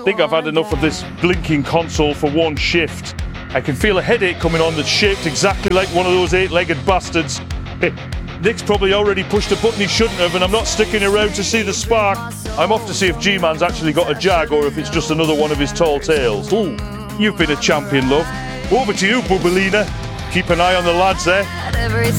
think I've had enough of this blinking console for one shift. I can feel a headache coming on that's shaped exactly like one of those 8-legged bastards. Nick's probably already pushed a button he shouldn't have, and I'm not sticking around to see the spark. I'm off to see if G-Man's actually got a jag or if it's just another one of his tall tales. Ooh, you've been a champion, love. Over to you, Bubelina. Keep an eye on the lads there.